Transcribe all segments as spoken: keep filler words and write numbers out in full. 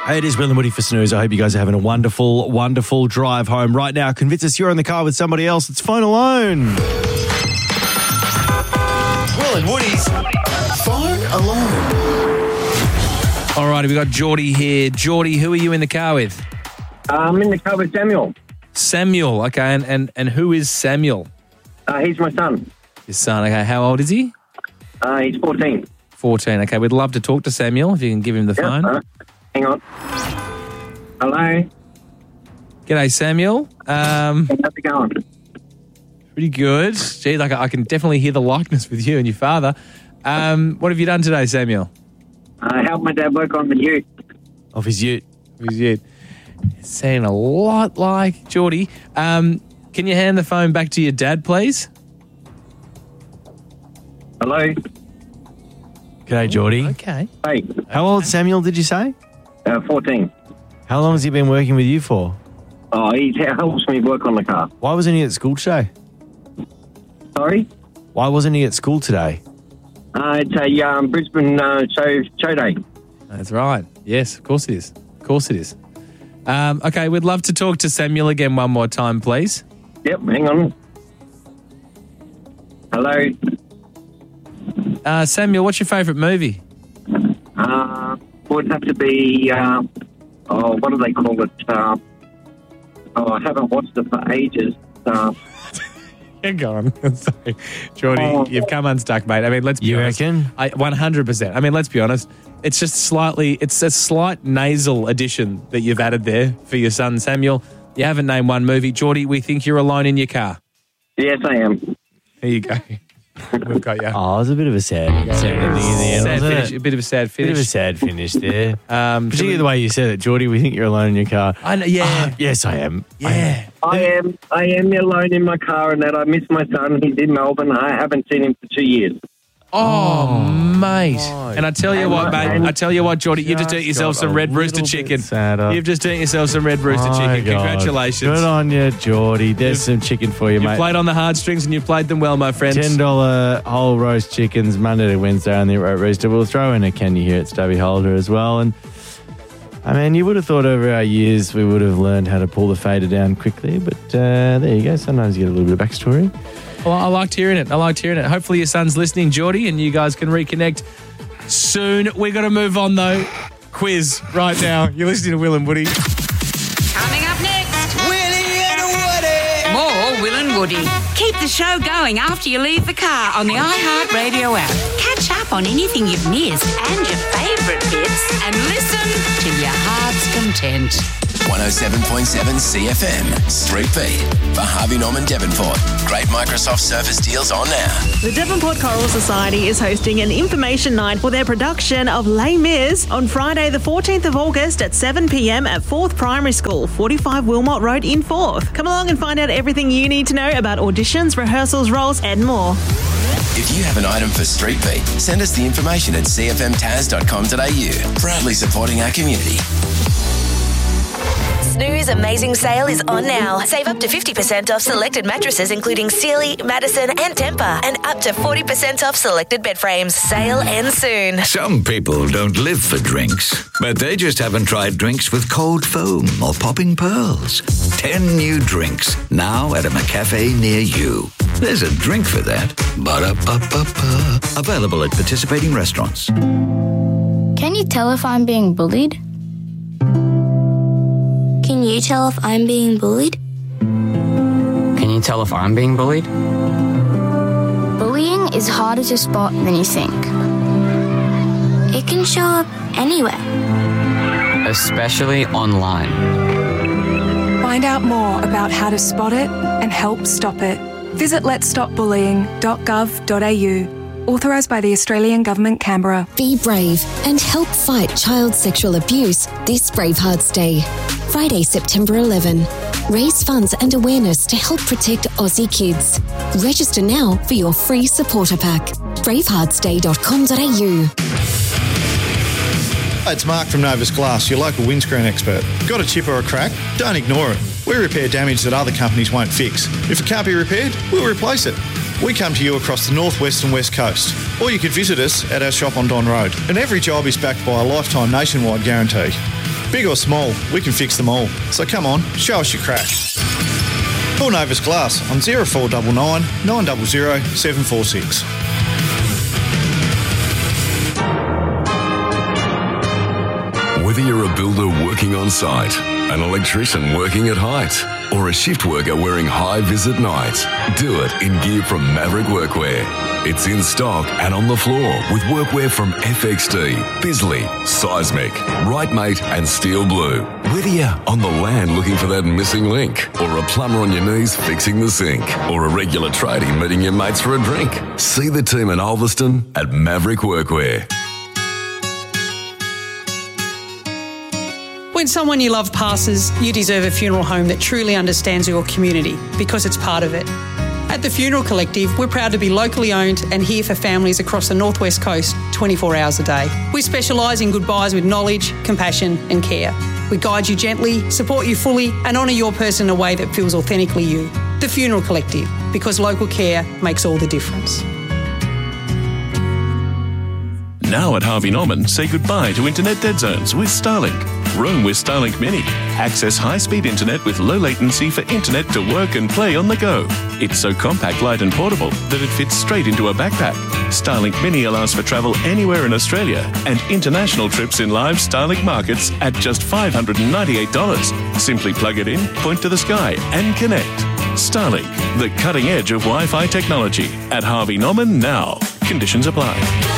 Hey, it is Will and Woody for Snooze. I hope you guys are having a wonderful, wonderful drive home right now. Convince us you're in the car with somebody else. It's Phone Alone. Will and Woody's Phone Alone. All righty, we got Geordie here. Geordie, who are you in the car with? I'm in the car with Samuel. Samuel, okay. And, and, and who is Samuel? Uh, he's my son. Your son, okay. How old is he? Uh, he's fourteen. fourteen, okay. We'd love to talk to Samuel if you can give him the Yeah, phone. uh, hang on. Hello. G'day, Samuel. Um, How's it going? pretty good. Gee, like I can definitely hear the likeness with you and your father. Um, what have you done today, Samuel? I helped my dad work on the ute. Off his ute. Who's you? Saying a lot like Geordie. Um, can you hand the phone back to your dad, please? Hello. G'day, Geordie. Okay. Hey. How old, Samuel, did you say? Uh, fourteen. How long has he been working with you for? Oh, he helps me work on the car. Why wasn't he at school today? Sorry? Why wasn't he at school today? Uh, it's a um, Brisbane uh, show, show day. That's right. Yes, of course it is. Of course it is. Um, okay, we'd love to talk to Samuel again one more time, please. Yep, hang on. Hello. Uh, Samuel, what's your favourite movie? Uh, would have to be, uh, oh, what do they call it? Uh, oh, I haven't watched it for ages. Uh, Hang on. Sorry. Geordie, Oh. you've come unstuck, mate. I mean, let's be You honest. reckon? I, one hundred percent. I mean, let's be honest. It's just slightly, it's a slight nasal addition that you've added there for your son, Samuel. You haven't named one movie. Geordie, we think you're alone in your car. yes, I am. There you go. We've got you. Oh, it was a bit of a sad, sad ending in the end, Sad wasn't finish, it? a bit of a sad Bit of a finish. sad finish there. Um, Particularly the way you said it, Geordie. We think you're alone in your car. I know, yeah. Ah, yes, I am. I am. Yeah. I am I am alone in my car and that I miss my son. He's in Melbourne. I haven't seen him for two years. Oh, mate. my And I tell you what, mate. I tell you what, Geordie, you've just eaten yourself got some a red rooster little bit chicken. sadder. You've just eaten yourself some red rooster My chicken. God. Congratulations. Good on you, Geordie. There's some chicken for you, You mate. played on the heartstrings and you played them well, my friends. ten dollars whole roast chickens Monday to Wednesday on the Roast Rooster. We'll throw in a Can You Hear It Stubby Holder as well. And I mean, you would have thought over our years we would have learned how to pull the fader down quickly, but uh, there you go. Sometimes you get a little bit of backstory. Well, I liked hearing it. I liked hearing it. Hopefully your son's listening, Geordie, and you guys can reconnect soon. we got to move on, though. Quiz right now. You're listening to Will and Woody. Coming up next, Willie and Woody. more Will and Woody. Keep the show going after you leave the car on the iHeartRadio app. Catch up on anything you've missed and your favourite bits and listen to your heart's content. one oh seven point seven C F M, Street Beat for Harvey Norman Devonport. Great Microsoft Surface deals on now. The Devonport Choral Society is hosting an information night for their production of Les Mis on Friday the fourteenth of August at seven p.m. at Forth Primary School, forty-five Wilmot Road in Forth. Come along and find out everything you need to know about auditions, rehearsals, roles and more. If you have an item for Street Beat, send us the information at c f m taz dot com dot a u. Proudly supporting our community. Snooze Amazing Sale is on now. Save up to fifty percent off selected mattresses including Sealy, Madison and Tempur, and up to forty percent off selected bed frames. Sale ends soon. Some people don't live for drinks, but they just haven't tried drinks with cold foam or popping pearls. Ten new drinks, now at a McCafe near you. There's a drink for that. Ba-da-ba-ba-ba. Available at participating restaurants. Can you tell if I'm being bullied? Can you tell if I'm being bullied? Can you tell if I'm being bullied? Bullying is harder to spot than you think. It can show up anywhere. Especially online. Find out more about how to spot it and help stop it. Visit lets stop bullying dot gov dot a u. Authorised by the Australian Government, Canberra. Be brave and help fight child sexual abuse this Bravehearts Day. Friday, September eleventh. Raise funds and awareness to help protect Aussie kids. Register now for your free supporter pack. bravehearts day dot com dot a u. It's Mark from Novus Glass, your local windscreen expert. Got a chip or a crack? Don't ignore it. We repair damage that other companies won't fix. If it can't be repaired, we'll replace it. We come to you across the northwest and west coast. Or you can visit us at our shop on Don Road. And every job is backed by a lifetime nationwide guarantee. Big or small, we can fix them all. So come on, show us your crack. Call Novus Glass on oh four nine nine, nine zero zero, seven four six. Whether you're a builder working on site, an electrician working at height, or a shift worker wearing high-vis at night, do it in gear from Maverick Workwear. It's in stock and on the floor with workwear from F X D, Bisley, Seismic, Rightmate and Steel Blue. Whether you're on the land looking for that missing link, or a plumber on your knees fixing the sink, or a regular tradie meeting your mates for a drink, see the team in Ulverston at Maverick Workwear. When someone you love passes, you deserve a funeral home that truly understands your community because it's part of it. At the Funeral Collective, we're proud to be locally owned and here for families across the North West Coast twenty-four hours a day. We specialise in goodbyes with knowledge, compassion and care. We guide you gently, support you fully and honour your person in a way that feels authentically you. The Funeral Collective, because local care makes all the difference. Now at Harvey Norman, say goodbye to internet dead zones with Starlink. Roam with Starlink Mini. Access high-speed internet with low latency for internet to work and play on the go. It's so compact, light and portable that it fits straight into a backpack. Starlink Mini allows for travel anywhere in Australia and international trips in live Starlink markets at just five hundred ninety-eight dollars. Simply plug it in, point to the sky and connect. Starlink, the cutting edge of Wi-Fi technology. At Harvey Norman now. Conditions apply.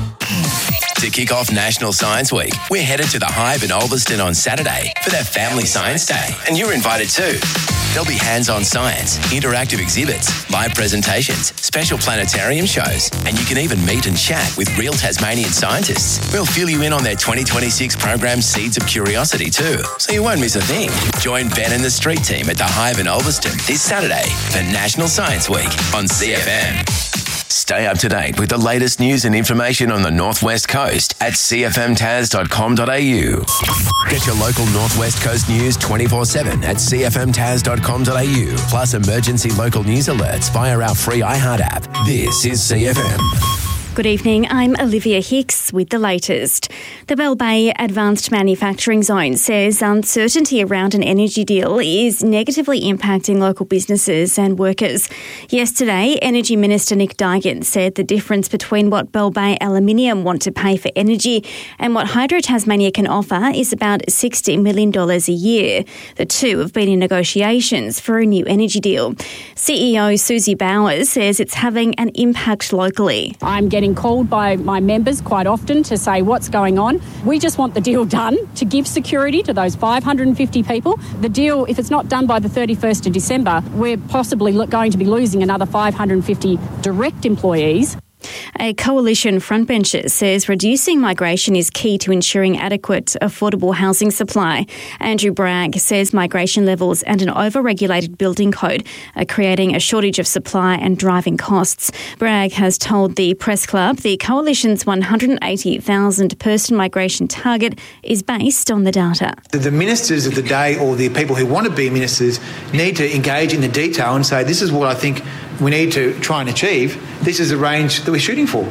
To kick off National Science Week, we're headed to the Hive in Ulverston on Saturday for their Family Science Day, and you're invited too. There'll be hands-on science, interactive exhibits, live presentations, special planetarium shows, and you can even meet and chat with real Tasmanian scientists. We'll fill you in on their twenty twenty-six program Seeds of Curiosity too, so you won't miss a thing. Join Ben and the street team at the Hive in Ulverston this Saturday for National Science Week on C F M. Stay up to date with the latest news and information on the North West Coast at c f m tas dot com dot a u. Get your local North West Coast news twenty-four seven at c f m tas dot com dot a u, plus emergency local news alerts via our free iHeart app. This is C F M. Good evening, I'm Olivia Hicks with the latest. The Bell Bay Advanced Manufacturing Zone says uncertainty around an energy deal is negatively impacting local businesses and workers. Yesterday, Energy Minister Nick Duigan said the difference between what Bell Bay Aluminium want to pay for energy and what Hydro Tasmania can offer is about sixty million dollars a year. The two have been in negotiations for a new energy deal. C E O Susie Bowers says it's having an impact locally. I'm getting called by my members quite often to say what's going on. We just want the deal done to give security to those five hundred fifty people. The deal, if it's not done by the thirty-first of December, we're possibly going to be losing another five hundred fifty direct employees. A coalition frontbencher says reducing migration is key to ensuring adequate, affordable housing supply. Andrew Bragg says migration levels and an over-regulated building code are creating a shortage of supply and driving costs. Bragg has told the Press Club the coalition's one hundred eighty thousand person migration target is based on the data. The ministers of the day, or the people who want to be ministers, need to engage in the detail and say, this is what I think we need to try and achieve. This is the range that we're shooting for.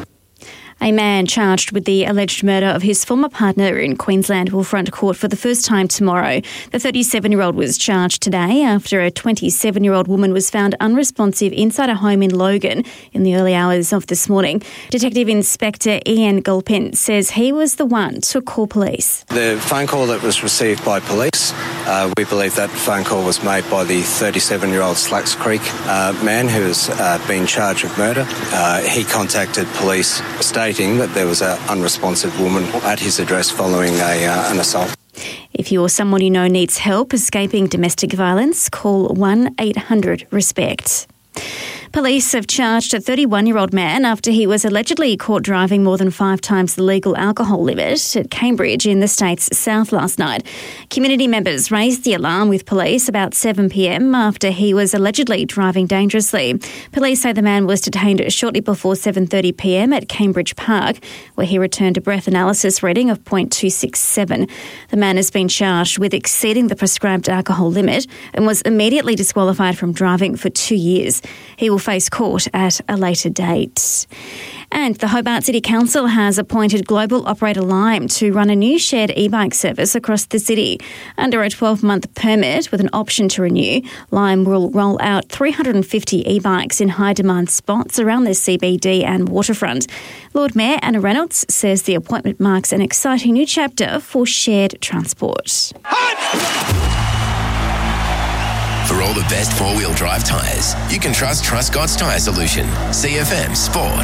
A man charged with the alleged murder of his former partner in Queensland will front court for the first time tomorrow. The thirty-seven-year-old was charged today after a twenty-seven-year-old woman was found unresponsive inside a home in Logan in the early hours of this morning. Detective Inspector Ian Gulpin says he was the one to call police. The phone call that was received by police, uh, we believe that phone call was made by the thirty-seven-year-old Slacks Creek uh, man who has uh, been charged with murder. Uh, he contacted police stating that there was an unresponsive woman at his address following a, uh, an assault. If you or someone you know needs help escaping domestic violence, call one eight hundred RESPECT. Police have charged a thirty-one-year-old man after he was allegedly caught driving more than five times the legal alcohol limit at Cambridge in the state's south last night. Community members raised the alarm with police about seven p.m. after he was allegedly driving dangerously. Police say the man was detained shortly before seven thirty p.m. at Cambridge Park, where he returned a breath analysis reading of point two six seven. The man has been charged with exceeding the prescribed alcohol limit and was immediately disqualified from driving for two years. He will face court at a later date. And the Hobart City Council has appointed global operator Lime to run a new shared e-bike service across the city. Under a twelve-month permit with an option to renew, Lime will roll out three hundred fifty e-bikes in high-demand spots around the C B D and waterfront. Lord Mayor Anna Reynolds says the appointment marks an exciting new chapter for shared transport. For all the best four-wheel drive tyres, you can trust Truscott's Tyre Solution. C F M Sport.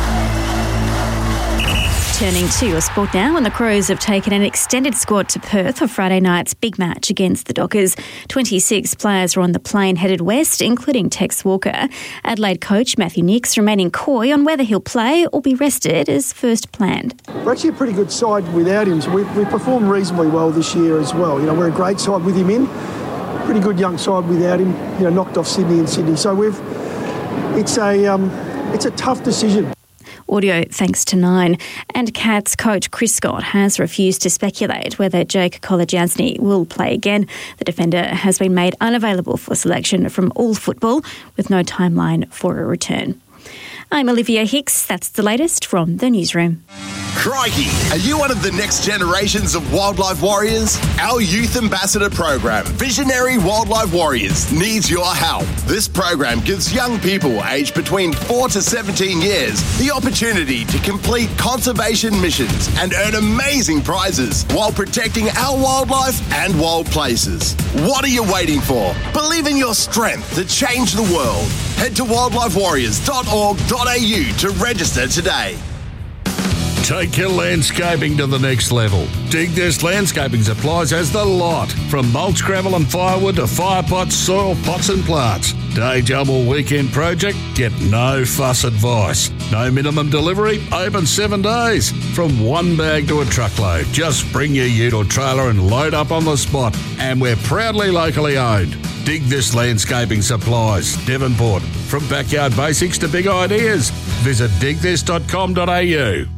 Turning to your sport now, and the Crows have taken an extended squad to Perth for Friday night's big match against the Dockers. twenty-six players are on the plane headed west, including Tex Walker. Adelaide coach Matthew Nicks remaining coy on whether he'll play or be rested as first planned. We're actually a pretty good side without him, so we, we performed reasonably well this year as well. You know, we're a great side with him in. Pretty good young side without him, you know, knocked off Sydney and Sydney. So we've, it's a, um, it's a tough decision. Audio thanks to Nine. And Cats coach Chris Scott has refused to speculate whether Jake Kolodziejny will play again. The defender has been made unavailable for selection from all football with no timeline for a return. I'm Olivia Hicks. That's the latest from the newsroom. Crikey, are you one of the next generations of wildlife warriors? Our Youth Ambassador program, Visionary Wildlife Warriors, needs your help. This program gives young people aged between four to seventeen years the opportunity to complete conservation missions and earn amazing prizes while protecting our wildlife and wild places. What are you waiting for? Believe in your strength to change the world. Head to wildlife warriors dot org dot a u to register today. Take your landscaping to the next level. Dig This Landscaping Supplies has the lot. From mulch, gravel and firewood to fire pots, soil pots and plants. Day job or weekend project? Get no fuss advice. No minimum delivery? Open seven days. From one bag to a truckload. Just bring your ute or trailer and load up on the spot. And we're proudly locally owned. Dig This Landscaping Supplies, Devonport. From backyard basics to big ideas. Visit dig this dot com dot a u.